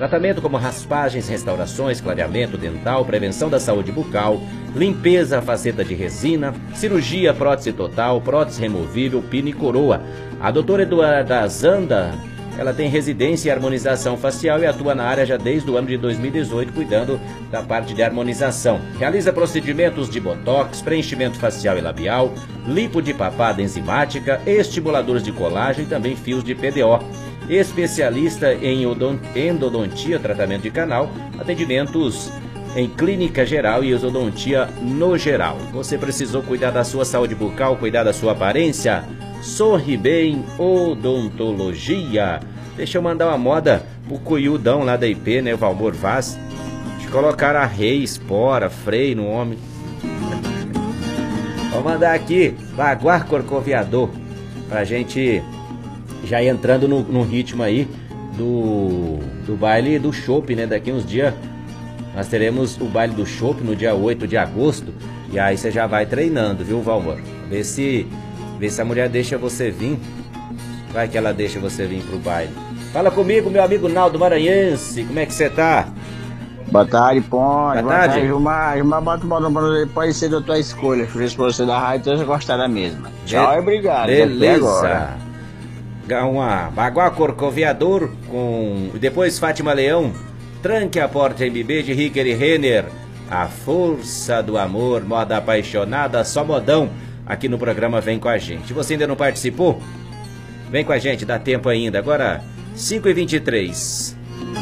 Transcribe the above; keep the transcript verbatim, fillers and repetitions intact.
Tratamento como raspagens, restaurações, clareamento dental, prevenção da saúde bucal, limpeza, faceta de resina, cirurgia, prótese total, prótese removível, pino e coroa. A doutora Eduarda Zanda, ela tem residência em harmonização facial e atua na área já desde o ano de dois mil e dezoito, cuidando da parte de harmonização. Realiza procedimentos de botox, preenchimento facial e labial, lipo de papada enzimática, estimuladores de colágeno e também fios de P D O. Especialista em endodontia, tratamento de canal, atendimentos em clínica geral e odontia no geral. Você precisou cuidar da sua saúde bucal, cuidar da sua aparência? Sorri Bem Odontologia. Deixa eu mandar uma moda pro Cuiudão lá da I P, né, o Valmor Vaz, de colocar a rei, espora, freio no homem. Vou mandar aqui Baguar Corcoviador, pra gente já entrando no, no ritmo aí do, do baile do chopp, né? Daqui uns dias nós teremos o baile do chopp no dia oito de agosto. E aí você já vai treinando, viu, Valmor? Vê se, vê se a mulher deixa você vir. Vai que ela deixa você vir pro baile. Fala comigo, meu amigo Naldo Maranhense. Como é que você tá? Boa tarde, Ponte. Boa tarde. Gilmar. Gilmar, bota o botão pra pode ser da tua escolha. Se você da rádio, então você gostar da mesma. Tchau e obrigado. Beleza. Uma Baguá Corcoviador com... Depois Fátima Leão, Tranque a Porta M B de Ricker e Renner. A força do amor, moda apaixonada, só modão. Aqui no programa Vem Com A Gente. Você ainda não participou? Vem com a gente, dá tempo ainda. Agora, cinco e vinte e três.